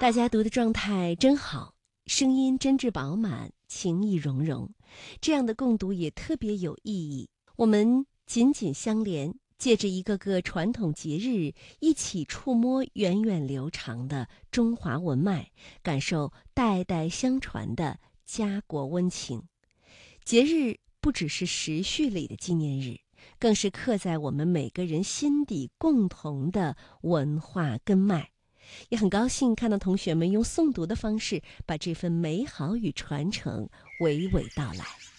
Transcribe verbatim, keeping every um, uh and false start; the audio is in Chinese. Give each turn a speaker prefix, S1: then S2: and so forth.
S1: 大家读的状态真好，声音真挚饱满，情意融融，这样的共读也特别有意义。我们紧紧相连，借着一个个传统节日，一起触摸源远流长的中华文脉，感受代代相传的家国温情。节日不只是时序里的纪念日，更是刻在我们每个人心底共同的文化根脉。也很高兴看到同学们用诵读的方式，把这份美好与传承娓娓道来。